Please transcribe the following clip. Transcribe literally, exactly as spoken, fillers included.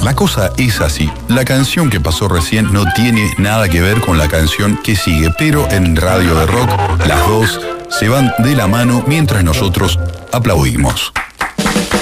La cosa es así. La canción que pasó recién no tiene nada que ver con la canción que sigue, pero en Radio de Rock las dos se van de la mano mientras nosotros aplaudimos.